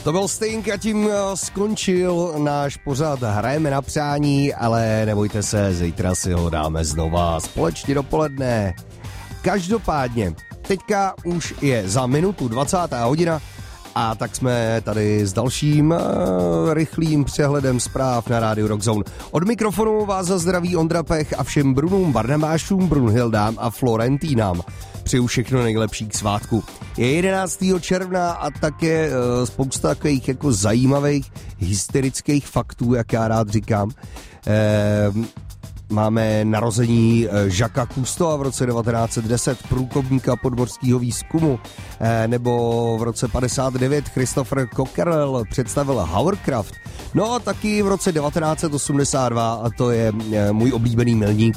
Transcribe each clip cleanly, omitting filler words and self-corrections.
To byl Sting a tím skončil náš pořad Hrajeme na přání, ale nebojte se, zítra si ho dáme znova společně dopoledne. Každopádně, teďka už je za minutu 20. hodina a tak jsme tady s dalším rychlým přehledem zpráv na rádiu Rockzone. Od mikrofonu vás zdraví Ondra Pech a všem Brunům, Barnabášům, Brunhildám a Florentínám přeju všechno nejlepší k svátku. Je 11. června a také spousta takových jako zajímavých hysterických faktů, jak já rád říkám. Máme narození Jacquesa Cousteaua v roce 1910, průkopníka podmořského výzkumu, nebo v roce 59 Christopher Cockerell představil Hovercraft. No a taky v roce 1982, a to je můj oblíbený milník,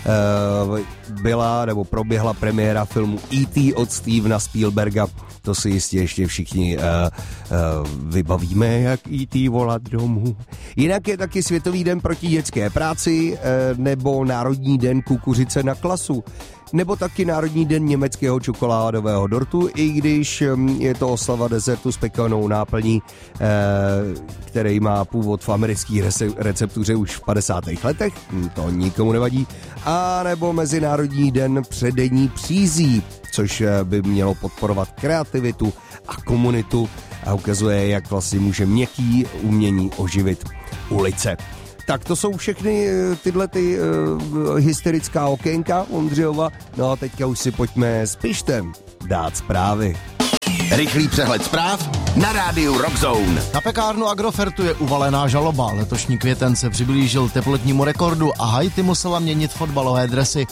proběhla premiéra filmu E.T. od Stevena Spielberga. To si jistě ještě všichni vybavíme, jak E.T. volat domů. Jinak je taky Světový den proti dětské práci, nebo Národní den kukuřice na klasu, nebo taky Národní den německého čokoládového dortu, i když je to oslava desertu s pekanou náplní, který má původ v americké receptuře už v 50. letech, to nikomu nevadí, a nebo Mezinárodní den předení přízí, což by mělo podporovat kreativitu a komunitu a ukazuje, jak vlastně může měkký umění oživit ulice. Tak to jsou všechny tyhle hysterická okénka Ondřejova. No a teďka už si pojďme s Pištem dát zprávy. Rychlý přehled zpráv na rádiu Rockzone. Na pekárnu Agrofertu je uvalená žaloba. Letošní květen se přiblížil teplotnímu rekordu a Haiti musela měnit fotbalové dresy.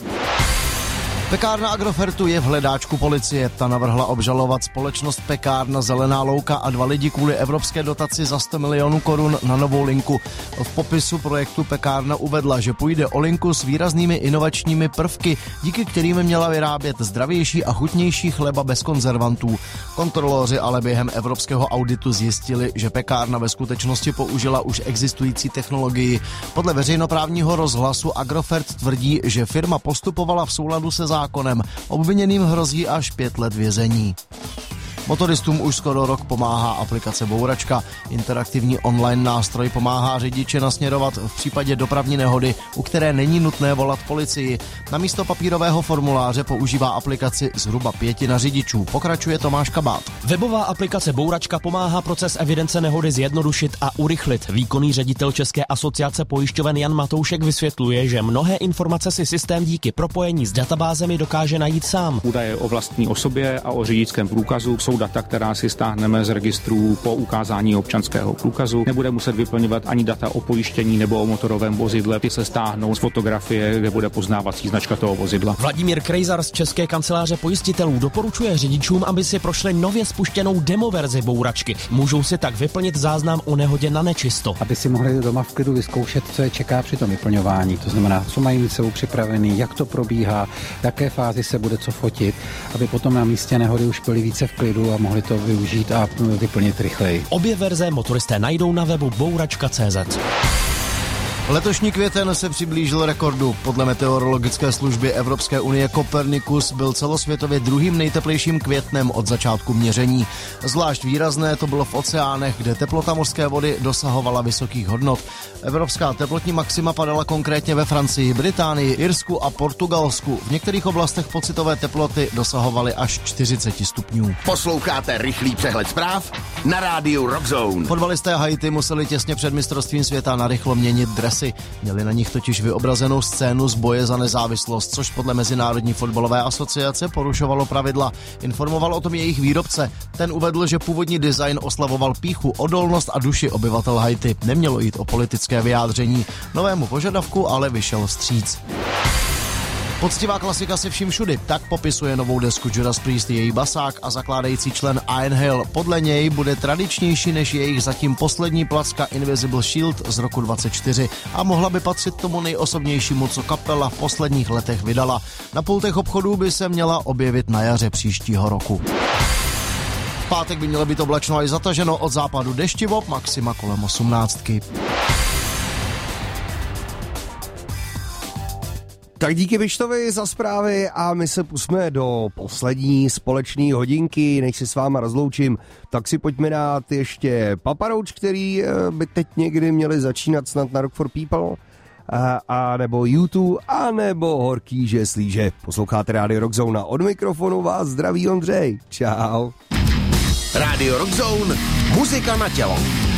Pekárna Agrofertu je v hledáčku policie. Ta navrhla obžalovat společnost Pekárna Zelená louka a 2 lidi kvůli evropské dotaci za 100 milionů korun na novou linku. V popisu projektu Pekárna uvedla, že půjde o linku s výraznými inovačními prvky, díky kterým měla vyrábět zdravější a chutnější chleba bez konzervantů. Kontroloři ale během evropského auditu zjistili, že pekárna ve skutečnosti použila už existující technologii. Podle veřejnoprávního rozhlasu Agrofert tvrdí, že firma postupovala v souladu se zákonem. Obviněným hrozí až 5 let vězení. Motoristům už skoro rok pomáhá aplikace Bouračka. Interaktivní online nástroj pomáhá řidiče nasměrovat v případě dopravní nehody, u které není nutné volat policii. Namísto papírového formuláře používá aplikaci zhruba 1/5 řidičů. Pokračuje Tomáš Kabát. Webová aplikace Bouračka pomáhá proces evidence nehody zjednodušit a urychlit. Výkonný ředitel České asociace pojišťoven Jan Matoušek vysvětluje, že mnohé informace si systém díky propojení s databázemi dokáže najít sám. Údaje o vlastní osobě a o řidičském průkazu jsou data, která si stáhneme z registrů po ukázání občanského průkazu. Nebude muset vyplňovat ani data o pojištění nebo o motorovém vozidle. Ty se stáhnou z fotografie, kde bude poznávací značka toho vozidla. Vladimír Krejzar z České kanceláře pojistitelů doporučuje řidičům, aby si prošli nově spuštěnou demoverzi Bouračky. Můžou si tak vyplnit záznam o nehodě na nečisto. Aby si mohli doma v klidu vyzkoušet, co je čeká při tom vyplňování. To znamená, co mají mít sebou připravený, jak to probíhá, v jaké fázi se bude co fotit, aby potom na místě nehody už byli více v klidu a mohli to využít a vyplnit rychleji. Obě verze motoristé najdou na webu bouračka.cz. Letošní květen se přiblížil rekordu. Podle meteorologické služby Evropské unie Copernicus byl celosvětově druhým nejteplejším květnem od začátku měření. Zvlášť výrazné to bylo v oceánech, kde teplota mořské vody dosahovala vysokých hodnot. Evropská teplotní maxima padala konkrétně ve Francii, Británii, Irsku a Portugalsku. V některých oblastech pocitové teploty dosahovaly až 40 stupňů. Posloucháte rychlý přehled zpráv na rádiu Rockzone. Fotbalisté Haiti museli těsně před mistrovstvím světa narychlo měnit dresy. Měli na nich totiž vyobrazenou scénu z boje za nezávislost, což podle Mezinárodní fotbalové asociace porušovalo pravidla. Informoval o tom jejich výrobce. Ten uvedl, že původní design oslavoval pýchu, odolnost a duši obyvatel Haiti. Nemělo jít o politické vyjádření. Novému požadavku ale vyšel vstříc. Poctivá klasika se vším všudy, tak popisuje novou desku Judas Priest její basák a zakládající člen Ian Hill. Podle něj bude tradičnější než jejich zatím poslední placka Invisible Shield z roku 24 a mohla by patřit tomu nejosobnějšímu, co kapela v posledních letech vydala. Na pultech obchodů by se měla objevit na jaře příštího roku. V pátek by mělo být oblačno a i zataženo, od západu deštivo, maxima kolem 18. Tak díky Vištovi za zprávy a my se pusme do poslední společné hodinky, než se s váma rozloučím, tak si pojďme dát ještě Paparouč, který by teď někdy měli začínat snad na Rock for People, a nebo YouTube, a nebo Horký žeslíže. Posloucháte Radio Rock Zone a od mikrofonu vás zdraví Ondřej. Čau. Radio Rock Zone, muzika na tělo.